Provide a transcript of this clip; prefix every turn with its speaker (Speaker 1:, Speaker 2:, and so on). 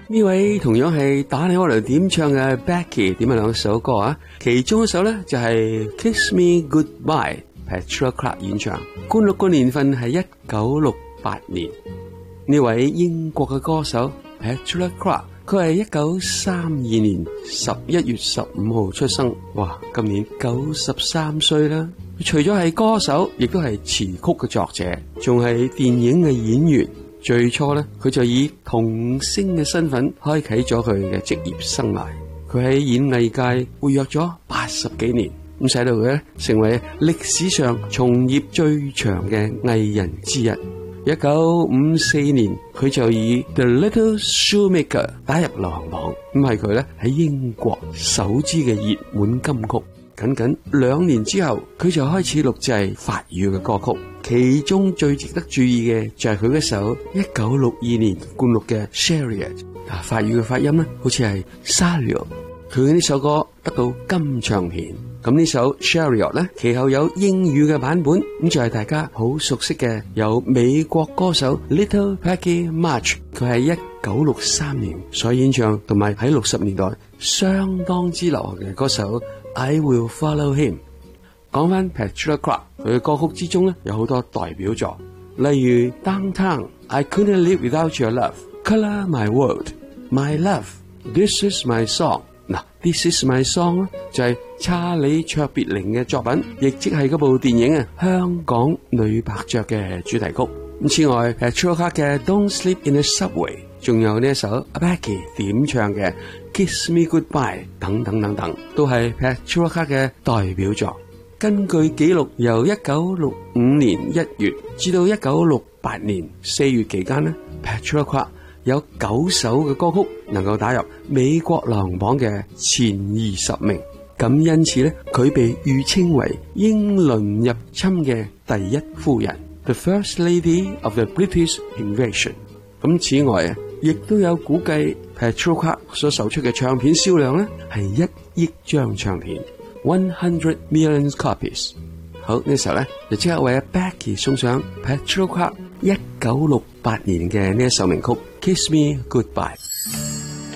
Speaker 1: 呢位同樣係打電話嚟點唱嘅 Becky 點咗兩首歌啊，其中一首咧就係 Kiss Me Goodbye Petula Clark 演唱，灌錄個年份係1968年。呢位英國嘅歌手 Petula Clark， 佢係1932年11月15號出生，哇，今年93歲啦。除咗係歌手，亦都係詞曲嘅作者，仲係電影嘅演員。最初咧，佢就以童星嘅身份開啟咗佢嘅職業生涯。佢喺演藝界活躍咗80幾年，咁使到佢咧成為歷史上從業最長嘅藝人之一。1954年，佢就以 The Little Shoemaker 打入流行榜，咁係佢咧喺英國首支嘅熱門金曲。僅僅2年之後，佢就開始錄製法語嘅歌曲，其中最值得注意嘅就係佢一首1962年灌錄嘅 Chariot， 法語嘅發音咧好似係 Chariot。佢呢首歌得到金唱片。咁呢首 Chariot 咧，其後有英語嘅版本，咁就係大家好熟悉嘅，有美國歌手 Little Peggy March， 佢係1963年所演唱，同埋喺60年代相當之流行嘅歌手 I Will Follow Him。 講翻 Petula Clark， 佢嘅歌曲之中咧有好多代表作，例如 Downtown I Couldn't Live Without Your Love， Color My World， My Love， This Is My Song。 嗱， This Is My Song 咧就係查理卓別靈嘅作品，亦即係嗰部電影啊《香港女伯爵》嘅主題曲。咁此外 Petula Clark 嘅 Don't Sleep in the Subway， 仲有呢一首 Becky 點唱嘅 Kiss Me Goodbye 等等等等，都係 Petula Clark 嘅代表作。根據記錄，由1965年1月至到1968年4月期間呢， Petula Clark 有9首嘅歌曲能夠打入美國流行榜嘅前20名，咁因此咧，佢被譽稱為英倫入侵嘅第一夫人 ，The First Lady of the British Invasion。咁此外啊，亦都有估計 Petula Clark 所售出嘅唱片銷量咧係1億張唱片 ，100 million copies。好，呢時候咧就即刻為阿 Becky 送上 Petula Clark 1968年嘅呢一首名曲 Kiss Me Goodbye。